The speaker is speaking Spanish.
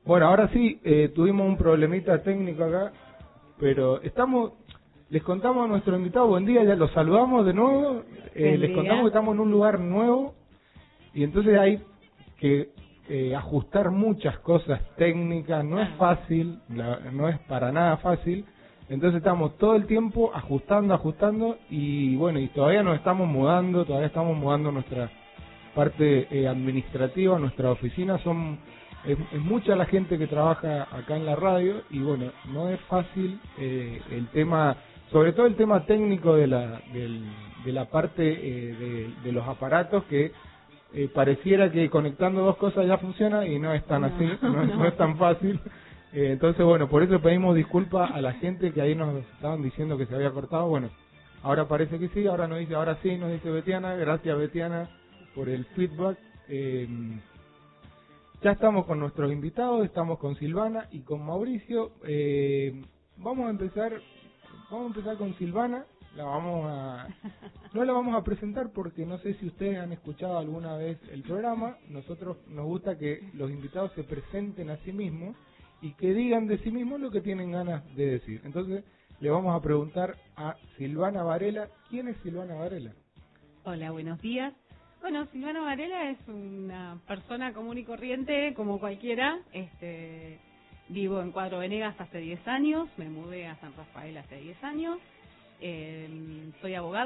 Bueno, ahora sí, tuvimos un problemita técnico acá, pero les contamos a nuestro invitado, buen día, ya los saludamos de nuevo, Buen les contamos que día. estamos en un lugar nuevo y entonces hay que ajustar muchas cosas técnicas, no es fácil, no es para nada fácil, entonces estamos todo el tiempo ajustando y bueno, y todavía nos estamos mudando, nuestra parte administrativa, nuestra oficina, es mucha la gente que trabaja acá en la radio y bueno, no es fácil el tema, sobre todo el tema técnico de la parte de los aparatos que pareciera que conectando dos cosas ya funciona y no es tan así, no es tan fácil. Entonces bueno, por eso pedimos disculpas a la gente que ahí nos estaban diciendo que se había cortado. Bueno, ahora parece que sí, ahora sí, nos dice Betiana. Gracias Betiana por el feedback. Ya estamos con nuestros invitados, estamos con Silvana y con Mauricio. Vamos a empezar con Silvana. No la vamos a presentar porque no sé si ustedes han escuchado alguna vez el programa. Nosotros nos gusta que los invitados se presenten a sí mismos y que digan de sí mismos lo que tienen ganas de decir. Entonces le vamos a preguntar a Silvana Varela. ¿Quién es Silvana Varela? Hola, buenos días. Bueno, Silvana Varela es una persona común y corriente como cualquiera. Vivo en Cuadro Venegas hace 10 años, me mudé a San Rafael hace 10 años. Soy abogada.